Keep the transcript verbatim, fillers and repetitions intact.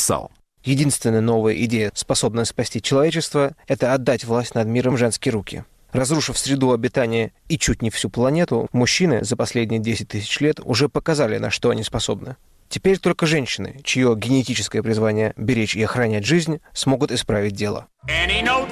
писал: Единственная новая идея, способная спасти человечество, это отдать власть над миром в женские руки. Разрушив среду обитания и чуть не всю планету, мужчины за последние десять тысяч лет уже показали, на что они способны. Теперь только женщины, чье генетическое призвание беречь и охранять жизнь, смогут исправить дело.